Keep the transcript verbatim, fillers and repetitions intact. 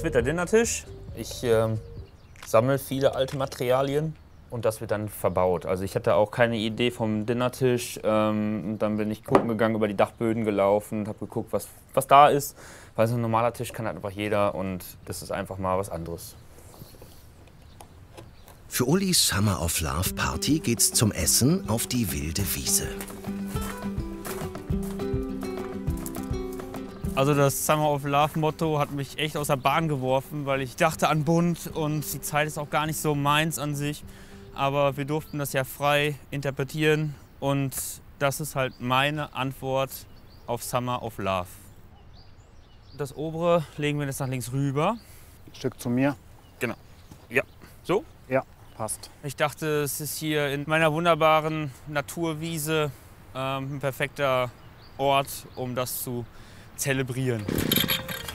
wird der Dinnertisch. Ich ähm, sammle viele alte Materialien und das wird dann verbaut. Also ich hatte auch keine Idee vom Dinnertisch. Ähm, und dann bin ich gucken gegangen, über die Dachböden gelaufen, habe geguckt, was, was da ist. Weil so ein normaler Tisch kann halt einfach jeder und das ist einfach mal was anderes. Für Ulis Summer of Love Party geht's zum Essen auf die wilde Wiese. Also das Summer of Love Motto hat mich echt aus der Bahn geworfen, weil ich dachte an bunt und die Zeit ist auch gar nicht so meins an sich. Aber wir durften das ja frei interpretieren und das ist halt meine Antwort auf Summer of Love. Das obere legen wir jetzt nach links rüber. Ein Stück zu mir. Genau. Ja. So? Ja, passt. Ich dachte, es ist hier in meiner wunderbaren Naturwiese ähm, ein perfekter Ort, um das zu zelebrieren.